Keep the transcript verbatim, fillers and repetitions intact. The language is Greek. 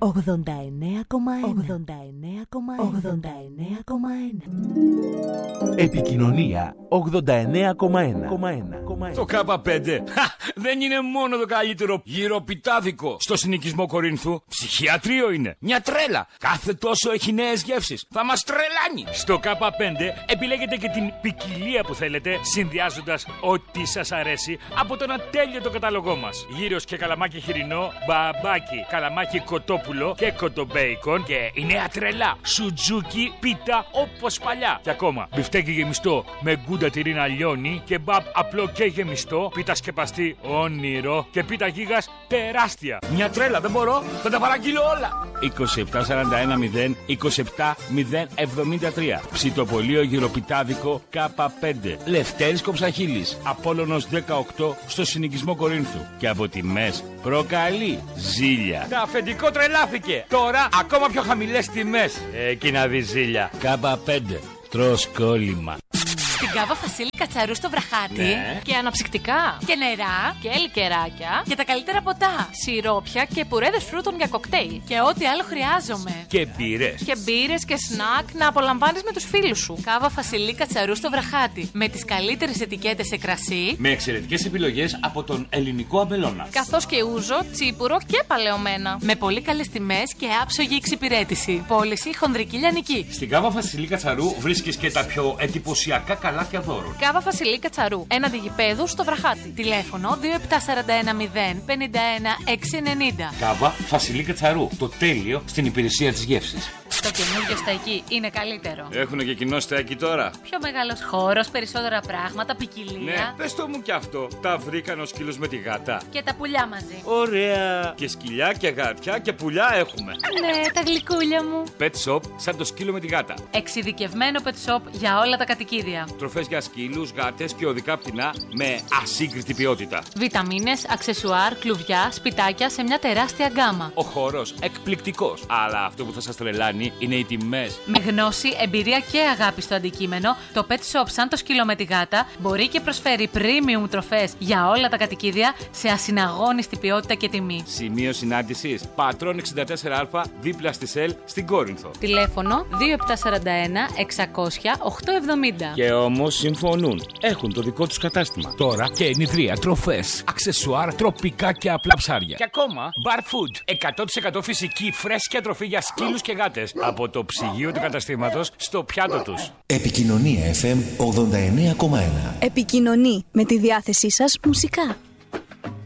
ογδόντα εννέα κόμμα ένα. ογδόντα εννέα κόμμα ένα. Επικοινωνία ογδόντα εννέα κόμμα ένα. Το Κάπα πέντε δεν είναι μόνο το καλύτερο γυροπιτάδικο στο συνοικισμό Κορίνθου. Ψυχιατρίο είναι. Μια τρέλα. Κάθε τόσο έχει νέες γεύσεις. Θα μας τρελάνει. Στο Κάπα πέντε επιλέγετε και την ποικιλία που θέλετε, συνδυάζοντας ό,τι σας αρέσει από τον ατέλειωτο κατάλογό μας. Γύρος και καλαμάκι χοιρινό, μπαμπάκι, καλαμάκι κοτόπουλο και κοτομπέικον και η νέα τρελά σουτζούκι πίτα όπως παλιά. Και ακόμα μπιφτέκι γεμιστό με γκούντα τυρίνα λιώνει, κεμπάπ απλό και γεμιστό, πίτα σκεπαστή όνειρο και πίτα γίγας τεράστια. Μια τρέλα, δεν μπορώ, θα τα παραγγείλω όλα. είκοσι επτά σαράντα ένα μηδέν είκοσι επτά μηδέν εβδομήντα τρία. Ψητοπολείο γυροπιτάδικο Κάπα πέντε. Λευτέρης Κοψαχίλης, Απόλλωνος δεκαοκτώ στο συνοικισμό Κορίνθου. Και από τιμές προκαλεί ζήλια. Τα αφεντικό τρελάθηκε. Τώρα ακόμα πιο χαμηλές τιμές. Εκεί να δει ζήλια. Κάπα πέντε. Τρως κόλλημα. Στην Κάβα Φασίλη Κατσαρού στο Βραχάτι. Ναι. Και αναψυκτικά. Και νερά. Και λικεράκια. Και τα καλύτερα ποτά. Σιρόπια και πουρέδες φρούτων για κοκτέιλ. Και ό,τι άλλο χρειάζομαι. Και μπύρες. Και μπύρες και σνακ να απολαμβάνεις με τους φίλους σου. Κάβα Φασίλη Κατσαρού στο Βραχάτι. Με τις καλύτερες ετικέτες σε κρασί. Με εξαιρετικές επιλογές από τον ελληνικό αμπελώνα. Καθώς και ούζο, τσίπουρο και παλαιωμένα. Με πολύ καλές τιμές και άψογη εξυπηρέτηση. Πώληση χονδρική λιανική. Στην Κάβα Φασίλη Κατσαρού βρίσκεις και τα πιο εντυπωσιακά καλάθια δώρων. Κάβα Φασιλή Κατσαρού, έναντι γηπέδου στο Βραχάτι. Τηλέφωνο δύο επτά σαράντα ένα μηδέν πενήντα ένα εξακόσια ενενήντα. Κάβα Φασιλή Κατσαρού. Το τέλειο στην υπηρεσία της γεύσης. Το καινούργιο στέκι είναι καλύτερο. Έχουν και κοινό στέκι τώρα. Πιο μεγάλος χώρος, περισσότερα πράγματα, ποικιλία. Ναι, πες το μου κι αυτό. Τα βρήκαν ο σκύλος με τη γάτα. Και τα πουλιά μαζί. Ωραία. Και σκυλιά και γάτια και πουλιά έχουμε. Ναι, τα γλυκούλια μου. Pet shop σαν το σκύλο με τη γάτα. Εξειδικευμένο pet shop για όλα τα κατοικίδια. Τροφές για σκύλους, γάτες και οδικά πτηνά με ασύγκριτη ποιότητα. Βιταμίνες, αξεσουάρ, κλουβιά, σπιτάκια σε μια τεράστια γκάμα. Ο χώρος εκπληκτικός. Αλλά αυτό που θα σας τρελάνει είναι οι τιμές. Με γνώση, εμπειρία και αγάπη στο αντικείμενο, το pet shop σαν το σκύλο με τη γάτα μπορεί και προσφέρει premium τροφές για όλα τα κατοικίδια σε ασυναγώνιστη ποιότητα και τιμή. Σημείο συνάντησης Πατρών εξήντα τέσσερα α δίπλα στη ΣΕΛ στην Κόρινθο. Τηλέφωνο δύο επτά σαράντα ένα εξακόσια οκτακόσια εβδομήντα. Και όμως συμφωνούν. Έχουν το δικό τους κατάστημα. Τώρα και ενιδρία, τροφές, αξεσουάρ, τροπικά και απλά ψάρια. Και ακόμα bar food. εκατό τοις εκατό φυσική φρέσκια τροφή για σκύλους και γάτες. Από το ψυγείο του καταστήματος στο πιάτο τους. Επικοινωνία εφ εμ ογδόντα εννέα κόμμα ένα. Επικοινωνεί με τη διάθεσή σας μουσικά.